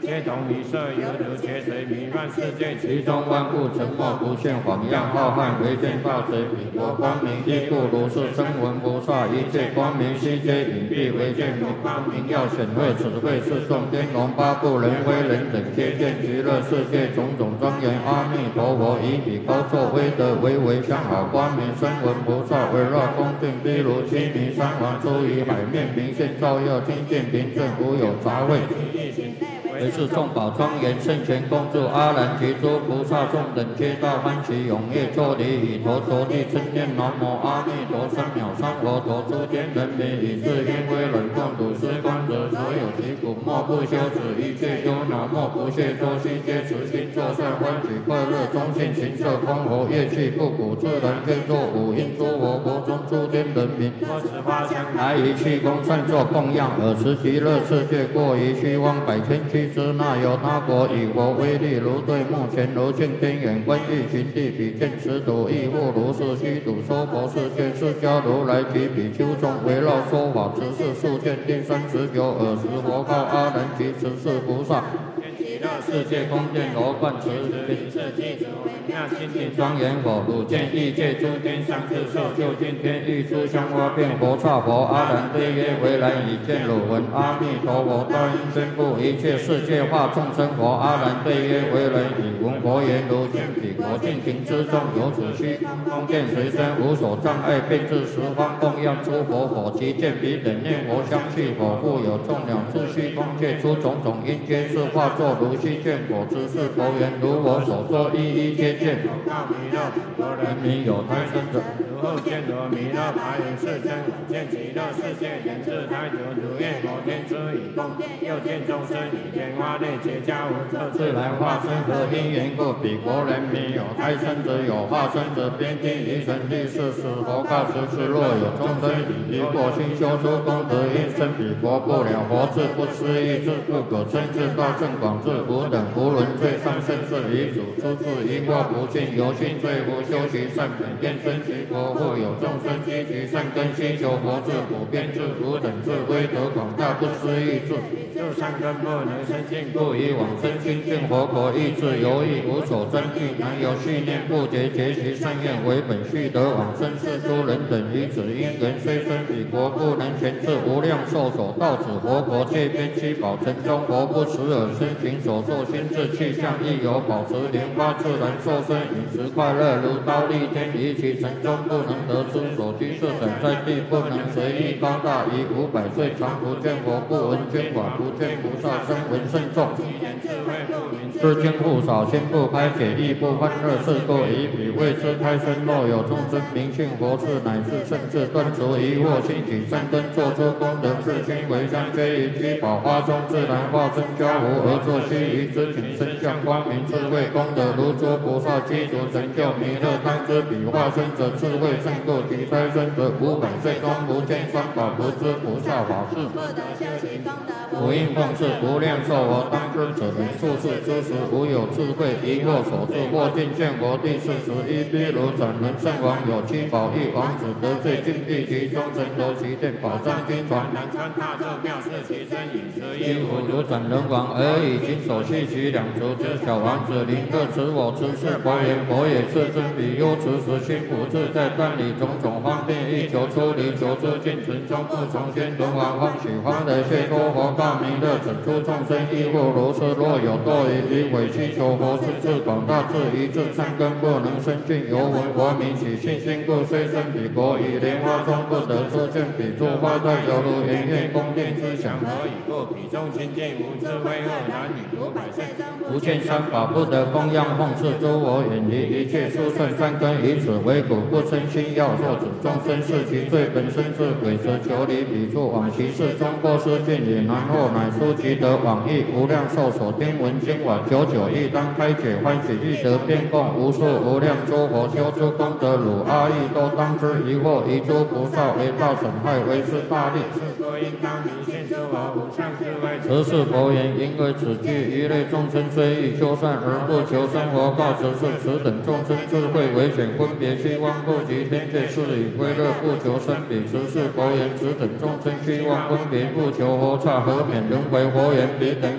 皆同一色，犹如劫水弥漫世界， 其中万物沉默不现，晃漾浩瀚，唯见大水彼国光明。亦复如是，声闻菩萨一切光明悉皆隐蔽，唯见光明耀显赫。此谓是众天龙八部人非人等，皆见极乐世界种种庄严。阿弥陀佛，以彼高错威德为相好光明。声闻菩萨围绕恭敬，譬如须弥山王出于海面，明现照耀，清净平正，无有杂秽。为是众宝庄严，圣贤恭祝阿难及诸菩萨众等，皆大欢喜踊跃作礼，以头着地称念南无阿弥陀3秒3佛陀，诸天人民以是因为忍众睹是观者，所有其苦莫不休止，一切忧恼莫不懈脱，悉皆持心作善，欢喜快乐，中性情色空活，乐器不古，自然天作五音，诸佛国中诸天人民， 或持花香来于气功善作供养，尔时极乐世界过于虚妄百千俱之那有他国以佛威力，如对目前如镜天眼，观欲寻地比见此土，亦复如是虚土娑婆世界，释迦如来及比丘众围绕说法，持世数见第39。尔时佛告阿难及持世菩萨，世界宫殿罗贯持品质具足微妙清净庄严佛，汝见异界诸天上智受究竟天欲出香花变佛刹佛。阿难对曰：为然，已见汝闻阿弥陀佛大应宣布一切世界化众生佛。阿难对曰：为人已闻佛言，如见彼国尽情之中，有此虚空殿随身，无所障碍，遍至十方供养诸佛佛。其见彼等念佛相续佛，复有众鸟自虚空界出种种因，皆是化作如虚见佛之是佛缘，如我所说，一一皆见。 告弥勒，佛人民有胎生者， 如后见罗弥勒白云世尊，见极乐世界人自胎久，如愿摩天之以供殿，又见众生以莲花类结跏无色自来化身，何因缘故？彼国人民有胎生者，有化身者，边听于神力是使佛告十是，若有众生以离过心修诸功德，因生彼国不了佛智，不思议智，不可称智大圣广智，无等无伦最上甚至离主，出自一过不尽，由心罪福修习善本，愿生其国。复有众生积集善根，希求佛智，普遍智，无等智，威德广大，不思议智， 就善根不能生尽， 故以往生清净佛国意志犹豫，无所争议，难有续念不竭，结其善愿为本，续得往生是诸人等于此因缘，虽生彼国不能全至，无量寿所到此佛国，界边七宝城中佛不持耳身行所作心智气象，亦有保持莲花自然受身，饮食快乐，如刀立天，于其城中不能得出所居设展在地，不能随意高大，以500岁常不见佛，不闻捐寡，不见菩萨声闻甚众，知经不少，心不开解，亦不欢乐，是故以彼为之开身。若有众生明信佛智，乃至甚至断除疑惑，兴起善根，做出功德，自心为香，皆于居宝花中自然化身交互，而作须臾之景，身相光明，智慧功德如诸菩萨积足成就弥勒。当知彼化身者，智慧胜过其胎生者，500岁中不见三宝，不知菩萨法事， 不得修习功德， 无应奉事，无量寿佛。当知此人处世之时，无有智慧，疑惑所致，或尽见佛第41。譬如转轮圣王有7宝，一王子得罪禁闭其中，神罗其殿，宝藏金传， 南川大咒妙是其身饮食因衣复如转轮王，而已经手系其两足之小王子，临各持我持是佛言，佛也是真彼忧持时，心不自在，断理种种方便，欲求出离，求知尽存中，不从先轮王欢喜欢的谢脱佛告弥勒，整出众生亦复如是。若有堕于彼鬼祈求佛是智广大，智一智善根不能生尽，犹闻佛名起信心故，虽生彼国，以莲花中不得出见彼诸花在犹如圆月宫殿之祥， 何以故？彼中清净无智慧恶男女500岁中不见三宝，不得供养奉事诸佛，远离一切殊胜善根，以此为苦，不生心要受此众生是其罪本身是鬼，则求离彼处，往其事中过失见也，然后乃书其得往诣无量寿所听闻经晚99亿当开解欢喜欲得遍供无数无量诸佛修诸功德，汝阿逸都当知疑惑，以诸菩萨为道损害，为是大利。 是故应当明现诸佛无上智慧。 此是佛言，因为此句一类众生虽欲修善而不求生活，告此是此等众生智慧为显，分别虚妄不及天界，是以归乐不求生彼。此是佛言，此等众生虚妄分别不求佛刹，何免轮回？佛言彼等